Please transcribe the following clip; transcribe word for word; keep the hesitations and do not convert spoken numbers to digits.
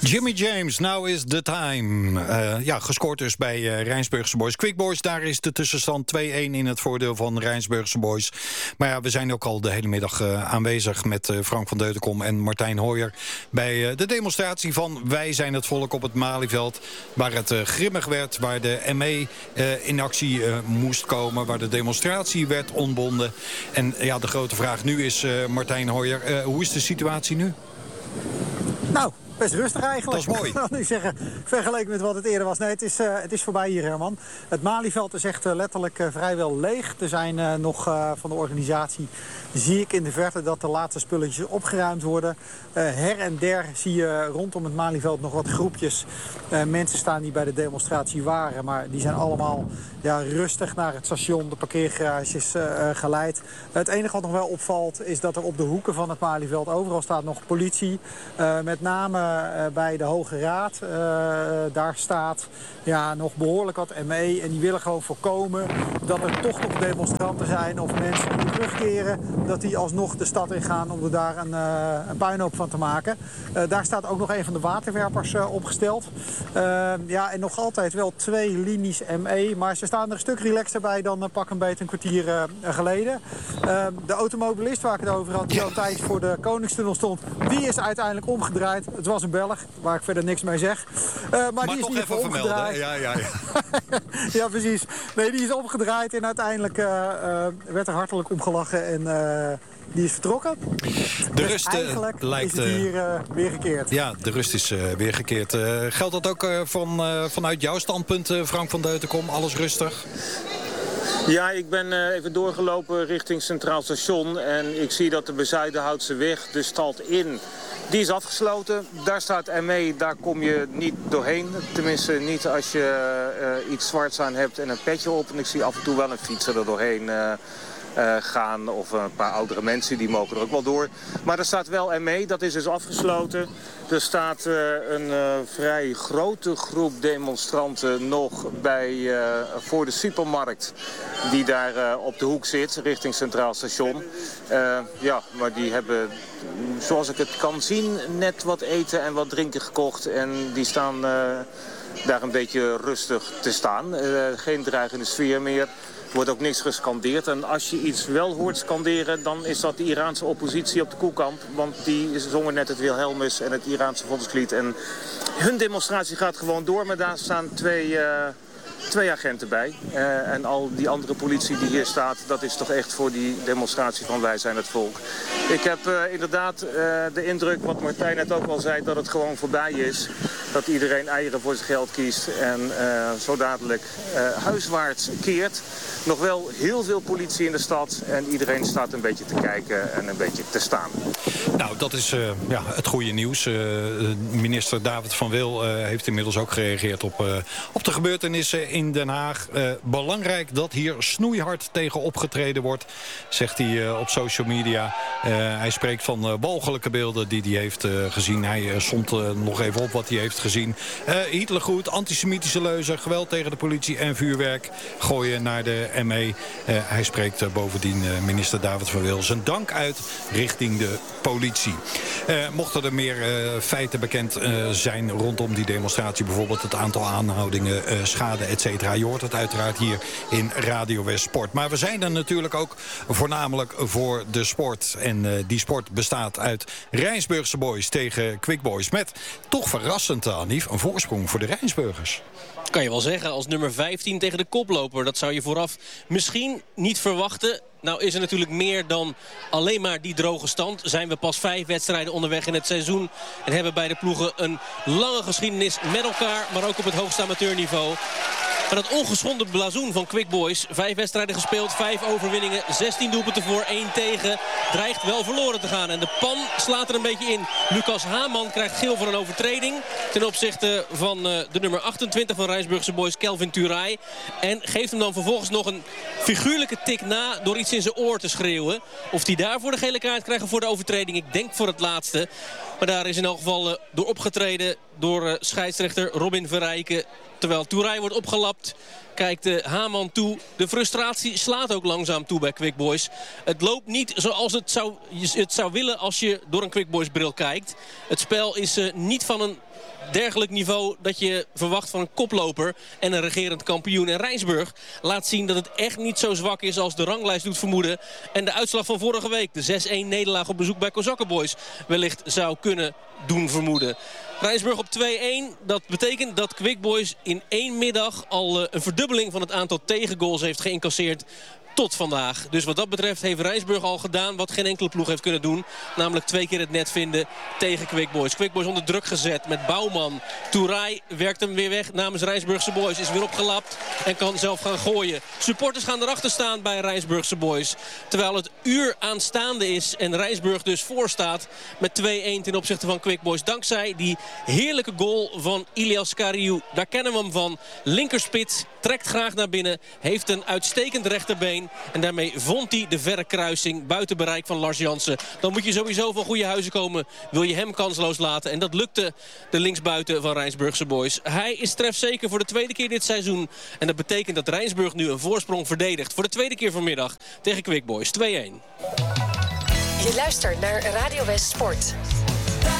Jimmy James, now is the time. Uh, ja, gescoord dus bij uh, Rijnsburgse Boys. Quick Boys, daar is de tussenstand twee-een in het voordeel van Rijnsburgse Boys. Maar ja, we zijn ook al de hele middag uh, aanwezig met uh, Frank van Deutenkom en Martijn Hooijer bij uh, de demonstratie van Wij zijn het volk op het Malieveld. Waar het uh, grimmig werd, waar de M E uh, in actie uh, moest komen, waar de demonstratie werd ontbonden. En uh, ja, de grote vraag nu is, uh, Martijn Hooijer, uh, hoe is de situatie nu? Nou, best rustig eigenlijk. Dat is mooi. Ik wil niet zeggen, vergeleken met wat het eerder was. Nee, het is, uh, het is voorbij hier, Herman. Het Malieveld is echt uh, letterlijk uh, vrijwel leeg. Er zijn uh, nog uh, van de organisatie, zie ik in de verte dat de laatste spulletjes opgeruimd worden. Uh, her en der zie je rondom het Malieveld nog wat groepjes uh, mensen staan die bij de demonstratie waren. Maar die zijn allemaal ja, rustig naar het station, de parkeergarages uh, geleid. Het enige wat nog wel opvalt is dat er op de hoeken van het Malieveld overal staat nog politie. Uh, met name uh, bij de Hoge Raad. Uh, daar staat ja, nog behoorlijk wat M E. En die willen gewoon voorkomen dat er toch nog demonstranten zijn of mensen die terugkeren. Dat die alsnog de stad ingaan om er daar een, uh, een puinhoop van te maken. Uh, daar staat ook nog een van de waterwerpers uh, opgesteld. Uh, ja, en nog altijd wel twee linies M E. Maar ze staan er een stuk relaxter bij dan uh, pak een beetje een kwartier uh, geleden. Uh, de automobilist waar ik het over had, die al tijd voor de Koningstunnel stond, die is uiteindelijk omgedraaid. Het was een Belg, waar ik verder niks mee zeg. Uh, maar, maar die is niet even omgedraaid. Ja, ja, ja. Ja, precies. Nee, die is omgedraaid en uiteindelijk uh, uh, werd er hartelijk omgelachen en uh, die is vertrokken. De dus rust eigenlijk lijkt is het hier uh, weer gekeerd. Ja, de rust is uh, weer gekeerd. Uh, geldt dat ook uh, van, uh, vanuit jouw standpunt, uh, Frank van Deutenkom? Alles rustig? Ja, ik ben uh, even doorgelopen richting Centraal Station en ik zie dat de Bezuidenhoutse weg, de stad in, die is afgesloten. Daar staat M E, daar kom je niet doorheen. Tenminste niet als je uh, iets zwarts aan hebt en een petje op. En ik zie af en toe wel een fietser er doorheen uh, uh, gaan. Of een paar oudere mensen, die mogen er ook wel door. Maar er staat wel M E, dat is dus afgesloten. Er staat uh, een uh, vrij grote groep demonstranten nog bij, uh, voor de supermarkt die daar uh, op de hoek zit, richting Centraal Station. Uh, ja, maar die hebben, zoals ik het kan zien, net wat eten en wat drinken gekocht. En die staan uh, daar een beetje rustig te staan. Uh, geen dreigende sfeer meer. Er wordt ook niks gescandeerd. En als je iets wel hoort scanderen, dan is dat de Iraanse oppositie op de Koekamp. Want die zongen net het Wilhelmus en het Iraanse volkslied. En hun demonstratie gaat gewoon door, maar daar staan twee... Uh, Twee agenten bij. Uh, en al die andere politie die hier staat, dat is toch echt voor die demonstratie van Wij zijn het volk. Ik heb uh, inderdaad uh, de indruk, wat Martijn net ook al zei, dat het gewoon voorbij is. Dat iedereen eieren voor zijn geld kiest en uh, zo dadelijk uh, huiswaarts keert. Nog wel heel veel politie in de stad en iedereen staat een beetje te kijken en een beetje te staan. Nou, dat is uh, ja, het goede nieuws. Uh, minister David van Wil uh, heeft inmiddels ook gereageerd op, uh, op de gebeurtenissen in Den Haag. Uh, belangrijk dat hier snoeihard tegen opgetreden wordt, zegt hij uh, op social media. Uh, hij spreekt van uh, walgelijke beelden die hij heeft uh, gezien. Hij uh, somt uh, nog even op wat hij heeft gezien. Uh, Hitlergroet, antisemitische leuzen, geweld tegen de politie en vuurwerk gooien naar de M E. Uh, hij spreekt uh, bovendien uh, minister David van Wil zijn dank uit richting de politie. Uh, mochten er meer uh, feiten bekend uh, zijn rondom die demonstratie, bijvoorbeeld het aantal aanhoudingen, uh, schade, et cetera. Je hoort het uiteraard hier in Radio West Sport. Maar we zijn er natuurlijk ook voornamelijk voor de sport. En uh, die sport bestaat uit Rijnsburgse Boys tegen Quick Boys. Met toch verrassend, Anief, een voorsprong voor de Rijnsburgers. Kan je wel zeggen, als nummer vijftien tegen de koploper. Dat zou je vooraf misschien niet verwachten. Nou is er natuurlijk meer dan alleen maar die droge stand. Zijn we pas vijf wedstrijden onderweg in het seizoen. En hebben beide ploegen een lange geschiedenis met elkaar. Maar ook op het hoogste amateurniveau. Maar het ongeschonden blazoen van Quick Boys. Vijf wedstrijden gespeeld, vijf overwinningen, zestien doelpunten voor, één tegen. Dreigt wel verloren te gaan. En de pan slaat er een beetje in. Lucas Haman krijgt geel voor een overtreding. Ten opzichte van uh, de nummer achtentwintig van Rijnsburgse Boys, Kelvin Turay. En geeft hem dan vervolgens nog een figuurlijke tik na door iets in zijn oor te schreeuwen. Of die daarvoor de gele kaart krijgen voor de overtreding, ik denk voor het laatste. Maar daar is in elk geval uh, door opgetreden door uh, scheidsrechter Robin Verrijken. Terwijl Turay wordt opgelapt. opgelapt. Kijkt de Haman toe. De frustratie slaat ook langzaam toe bij Quick Boys. Het loopt niet zoals het zou, het zou willen als je door een Quick Boys bril kijkt. Het spel is uh, niet van een dergelijk niveau dat je verwacht van een koploper en een regerend kampioen. En Rijnsburg laat zien dat het echt niet zo zwak is als de ranglijst doet vermoeden. En de uitslag van vorige week, de zes-een nederlaag op bezoek bij Kozakkenboys, wellicht zou kunnen doen vermoeden. Rijnsburg op twee-een. Dat betekent dat Quick Boys in één middag al uh, een verdubbeling van het aantal tegengoals heeft geïncasseerd tot vandaag. Dus wat dat betreft heeft Rijnsburg al gedaan wat geen enkele ploeg heeft kunnen doen. Namelijk twee keer het net vinden tegen Quick Boys. Quick Boys onder druk gezet met Bouwman. Touray werkt hem weer weg namens Rijnsburgse Boys. Is weer opgelapt en kan zelf gaan gooien. Supporters gaan erachter staan bij Rijnsburgse Boys. Terwijl het uur aanstaande is en Rijnsburg dus voor staat met twee-een ten opzichte van Quick Boys. Dankzij die heerlijke goal van Ilias Kariou. Daar kennen we hem van. Linkerspits, trekt graag naar binnen. Heeft een uitstekend rechterbeen. En daarmee vond hij de verre kruising buiten bereik van Lars Jansen. Dan moet je sowieso van goede huizen komen. Wil je hem kansloos laten. En dat lukte de linksbuiten van Rijnsburgse Boys. Hij is trefzeker voor de tweede keer dit seizoen. En dat betekent dat Rijnsburg nu een voorsprong verdedigt. Voor de tweede keer vanmiddag tegen Quick Boys. twee-een. Je luistert naar Radio West Sport.